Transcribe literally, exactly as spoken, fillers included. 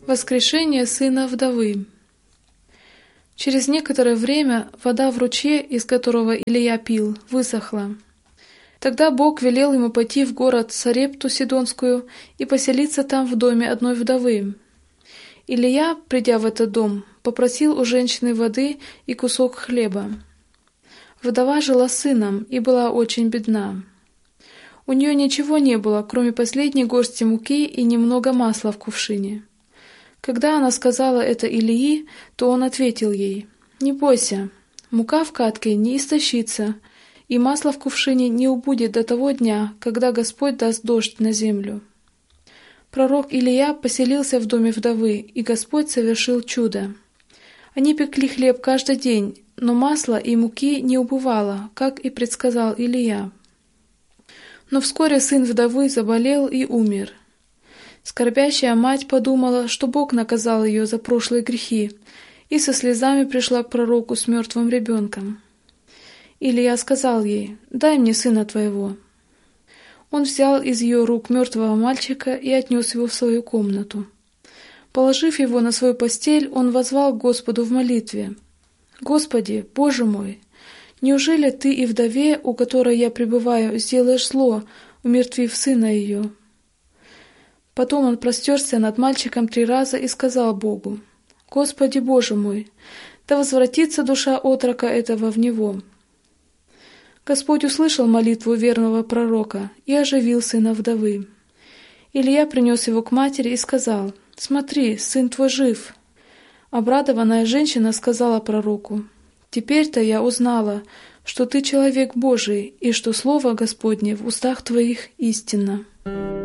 Воскрешение сына вдовы. Через некоторое время вода в ручье, из которого Илия пил, высохла. Тогда Бог велел ему пойти в город Сарепту Сидонскую и поселиться там в доме одной вдовы. Илия, придя в этот дом, попросил у женщины воды и кусок хлеба. Вдова жила с сыном и была очень бедна. У нее ничего не было, кроме последней горсти муки и немного масла в кувшине. Когда она сказала это Илии, то он ответил ей: «Не бойся, мука в катке не истощится, и масло в кувшине не убудет до того дня, когда Господь даст дождь на землю». Пророк Илия поселился в доме вдовы, и Господь совершил чудо. Они пекли хлеб каждый день, но масла и муки не убывало, как и предсказал Илия. Но вскоре сын вдовы заболел и умер. Скорбящая мать подумала, что Бог наказал ее за прошлые грехи, и со слезами пришла к пророку с мертвым ребенком. Илия сказал ей: «Дай мне сына твоего». Он взял из ее рук мертвого мальчика и отнес его в свою комнату. Положив его на свою постель, он воззвал к Господу в молитве: «Господи, Боже мой, неужели Ты и вдове, у которой я пребываю, сделаешь зло, умертвив сына ее?» Потом он простерся над мальчиком три раза и сказал Богу: «Господи, Боже мой, да возвратится душа отрока этого в него». Господь услышал молитву верного пророка и оживил сына вдовы. Илия принес его к матери и сказал: «Смотри, сын твой жив». Обрадованная женщина сказала пророку: «Теперь-то я узнала, что ты человек Божий, и что слово Господне в устах твоих истинно».